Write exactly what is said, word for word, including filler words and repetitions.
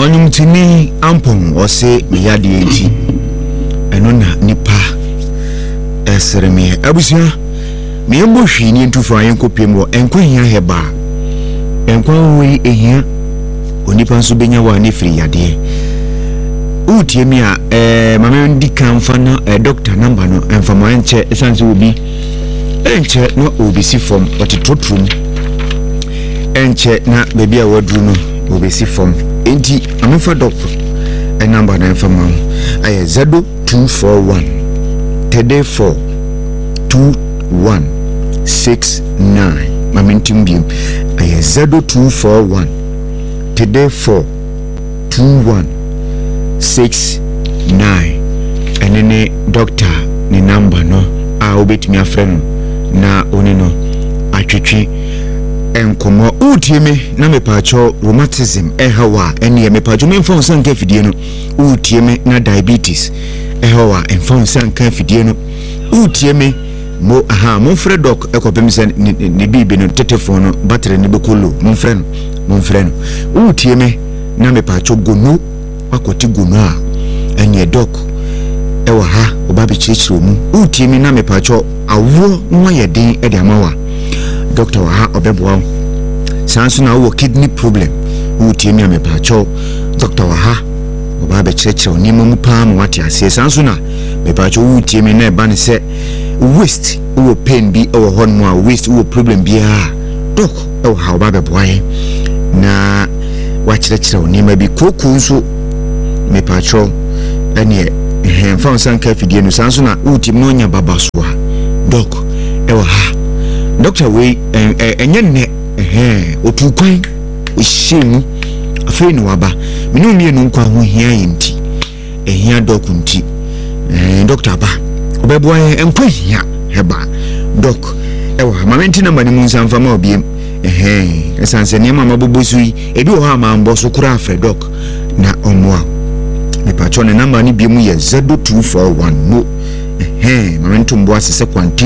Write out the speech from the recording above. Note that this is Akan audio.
onyumtini ampon ose meyade enti eno na nipa esereme abusia me mbo hwini ntufa yenkopiem wo enkwahia heba enkwa wi ehia onipa nso benya wa ne firi yade utie mi a eh mama ndi kanfa na eh, doctor number no enfamo enche esanse obi enche no obi si form otitotrum enche na baby a wadru no obi si form enti amefa doctor e number na enfamo aye zero two four one three four two one six nine mamentim biem aye zero two four one three four two one six nine enene doctor ni number no a obetimi afrɛ na oni no atwetwe enkomo utieme na mepaacho rheumatism ehawa ene mepaacho memfa so nka fidie no utieme na diabetes ehawa emfa so nka fidie no utieme mo aha mo frɛ doc ekopem se ne bibi no tetefon no battery ne bekolo mo frɛ no mo frɛ no utieme na mepaacho gono akoti gono a ene doc ewa ha oba be chichiro mu utiemi na mepaacho awo nwa yeden e de amawa doctor wa ha obeboa sanso na wo kidney problem utiemi na mepaacho doctor wa ha oba be chichiro ni mu pa mu wate ase sanso na mepaacho utiemi na e ba ne se waist wo pain bi ewo hon mu a waist wo problem bi a doc ewa ha oba beboa na wa chichiro ni ma bi koku nso mepaacho ene eh fa nsan ka fidie no sanso na utim no nya babaswa doc ewa ha doctor we enye ne eh otukwan ohyiemu afei no waba menu mie no nkwa ho hia yenti ehia doc nti eh doctor ba obeboa enkwa hia heba doc ewa mamenti namba ni munsa mfa ma obiem eh esanse ne mama bobosu yi ebi wo ha ma mbo so kura afre doc na omwa me pacho ne number ni biemu ye zero two four one mo eh momentum bo asese kwanti